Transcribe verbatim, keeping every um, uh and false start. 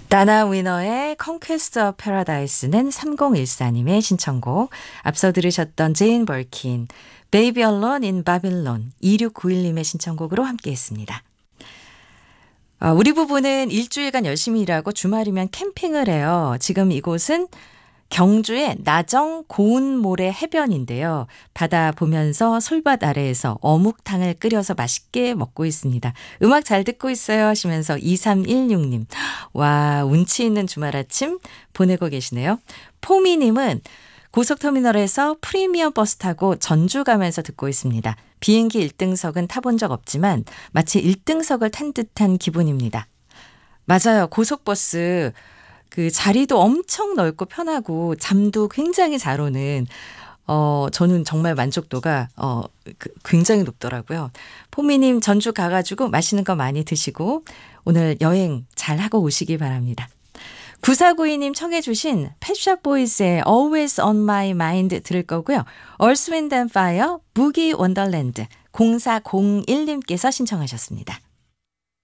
다나 위너의 Conquest of Paradise는 삼공일사님의 신청곡, 앞서 들으셨던 제인 벌킨, Baby Alone in Babylon 이육구일님의 신청곡으로 함께했습니다. 아, 우리 부부는 일주일간 열심히 일하고 주말이면 캠핑을 해요. 지금 이곳은 경주의 나정 고운모래 해변인데요. 바다 보면서 솔밭 아래에서 어묵탕을 끓여서 맛있게 먹고 있습니다. 음악 잘 듣고 있어요 하시면서 이삼일육님. 와, 운치 있는 주말 아침 보내고 계시네요. 포미님은 고속터미널에서 프리미엄 버스 타고 전주 가면서 듣고 있습니다. 비행기 일 등석은 타본 적 없지만 마치 일 등석을 탄 듯한 기분입니다. 맞아요. 고속버스 그 자리도 엄청 넓고 편하고 잠도 굉장히 잘 오는, 어 저는 정말 만족도가 어 그 굉장히 높더라고요. 포미님 전주 가가지고 맛있는 거 많이 드시고 오늘 여행 잘 하고 오시기 바랍니다. 구사구이님 청해 주신 펫샵 보이스의 Always on my mind 들을 거고요. Earth, Wind and Fire, 부기 원더랜드 공사공일님께서 신청하셨습니다.